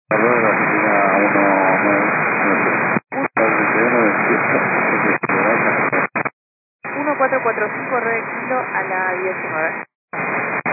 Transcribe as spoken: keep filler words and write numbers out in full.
Arroba Argentina uno cuatro cuatro cinco, nueve kilo a la diecinueve.